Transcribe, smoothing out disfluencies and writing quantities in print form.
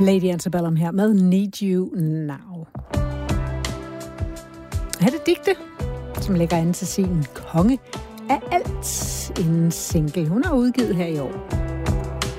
Lady Antebellum her med Need You Now. Her er det Digte, som lægger an til sin konge af alt en single. Hun har udgivet her i år.